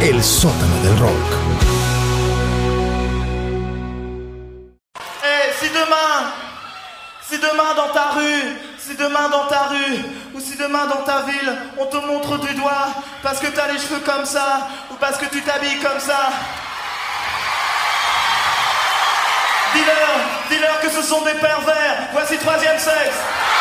El sótano del rock. Si demain dans ta rue, ou si demain dans ta ville, on te montre du doigt parce que t'as les cheveux comme ça, ou parce que tu t'habilles comme ça, dis-leur que ce sont des pervers. Voici Troisième Sexe.